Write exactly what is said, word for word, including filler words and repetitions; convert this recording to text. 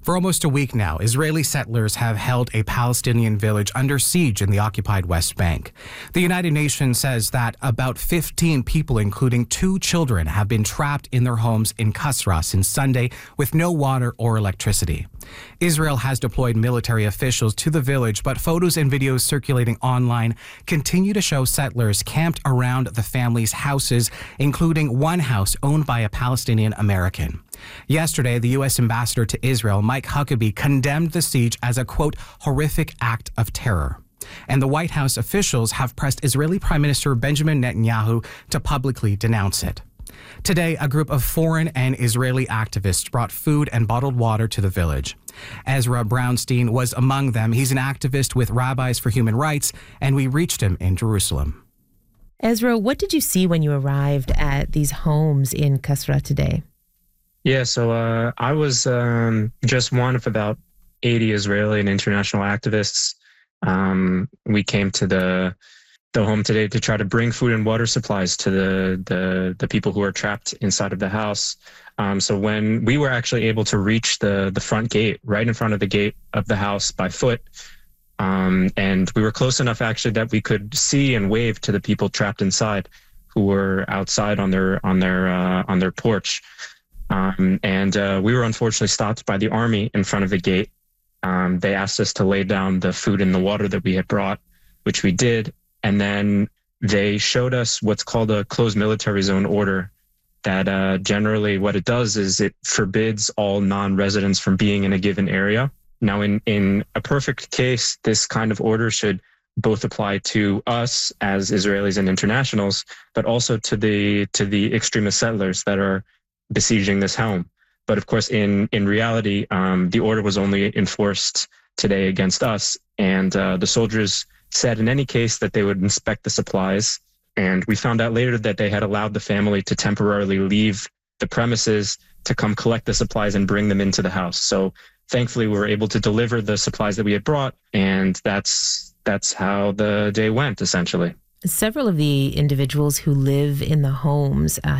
For almost a week now, Israeli settlers have held a Palestinian village under siege in the occupied West Bank. The United Nations says that about fifteen people, including two children, have been trapped in their homes in Qasra since Sunday with no water or electricity. Israel has deployed military officials to the village, but photos and videos circulating online continue to show settlers camped around the family's houses, including one house owned by a Palestinian American. Yesterday, the U S ambassador to Israel, Mike Huckabee, condemned the siege as a, quote, horrific act of terror. And the White House officials have pressed Israeli Prime Minister Benjamin Netanyahu to publicly denounce it. Today, a group of foreign and Israeli activists brought food and bottled water to the village. Ezra Brownstein was among them. He's an activist with Rabbis for Human Rights, and we reached him in Jerusalem. Ezra, what did you see when you arrived at these homes in Qasra today? Yeah, so uh, I was um, just one of about eighty Israeli and international activists. Um, we came to the the home today to try to bring food and water supplies to the the, the people who are trapped inside of the house. Um, so when we were actually able to reach the the front gate, right in front of the gate of the house by foot, um, and we were close enough actually that we could see and wave to the people trapped inside, who were outside on their on their uh, on their porch. Um, and uh, we were unfortunately stopped by the army in front of the gate. Um, they asked us to lay down the food and the water that we had brought, which we did. And then they showed us what's called a closed military zone order that uh, generally what it does is it forbids all non-residents from being in a given area. Now, in, in a perfect case, this kind of order should both apply to us as Israelis and internationals, but also to the to the extremist settlers that are besieging this home. But of course, in, in reality, um, the order was only enforced today against us. And uh, the soldiers said in any case that they would inspect the supplies. And we found out later that they had allowed the family to temporarily leave the premises to come collect the supplies and bring them into the house. So thankfully, we were able to deliver the supplies that we had brought. And that's that's how the day went, essentially. Several of the individuals who live in the homes uh,